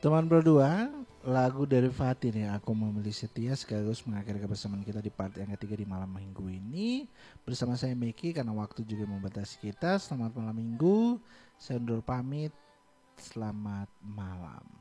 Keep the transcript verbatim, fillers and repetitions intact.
Teman berdua, lagu dari Fatih nih, Aku Memilih Setia, sekaligus mengakhiri kebersamaan kita di part yang ketiga di malam minggu ini. Bersama saya Meki, karena waktu juga membatasi kita. Selamat malam minggu, saya undur pamit, selamat malam.